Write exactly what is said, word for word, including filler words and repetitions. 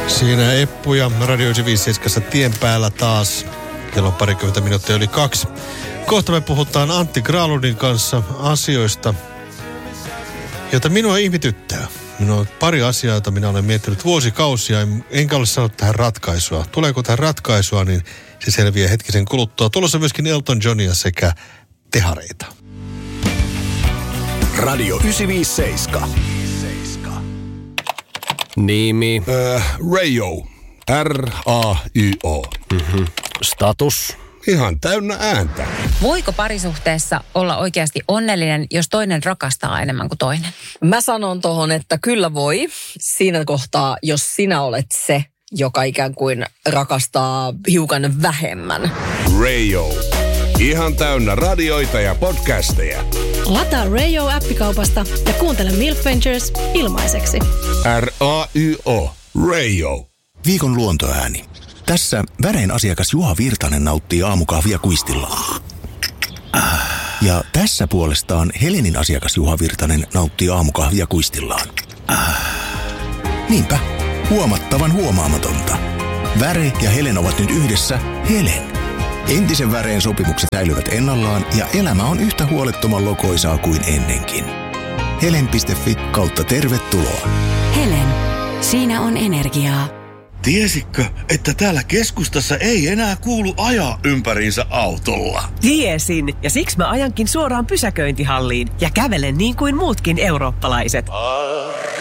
Siinä Eppu ja Radio yhdeksänsataaviisikymmentäseitsemän tien päällä taas. Kello on parikymmentä minuuttia yli kaksi. Kohta me puhutaan Antti Granlundin kanssa asioista, joita minua ihmetyttää. Minulla on pari asiaa, joita minä olen miettinyt vuosikausia, enkä ole saanut tähän ratkaisua. Tuleeko tähän ratkaisua, niin se selviää hetkisen kuluttua. Tulossa myöskin Elton Johnia sekä tehareita. Radio yhdeksänsataaviisikymmentäseitsemän. Nimi. Äh, Rayo. R A Y O. Mm-hmm. Status. Ihan täynnä ääntä. Voiko parisuhteessa olla oikeasti onnellinen, jos toinen rakastaa enemmän kuin toinen? Mä sanon tohon, että kyllä voi. Siinä kohtaa, jos sinä olet se, joka ikään kuin rakastaa hiukan vähemmän. Rayo. Ihan täynnä radioita ja podcasteja. Lataa Rayo-appikaupasta ja kuuntele Milk Ventures ilmaiseksi. R A Y O. Rayo. Viikon luontoääni. Tässä Väreen asiakas Juha Virtanen nauttii aamukahvia kuistillaan. Ja tässä puolestaan Helenin asiakas Juha Virtanen nauttii aamukahvia kuistillaan. Niinpä, huomattavan huomaamatonta. Väre ja Helen ovat nyt yhdessä Helen. Entisen Väreen sopimukset säilyvät ennallaan ja elämä on yhtä huolettoman lokoisaa kuin ennenkin. Helen piste fi kautta tervetuloa. Helen, siinä on energiaa. Tiesitkö, että täällä keskustassa ei enää kuulu ajaa ympäriinsä autolla? Tiesin, ja siksi mä ajankin suoraan pysäköintihalliin ja kävelen niin kuin muutkin eurooppalaiset.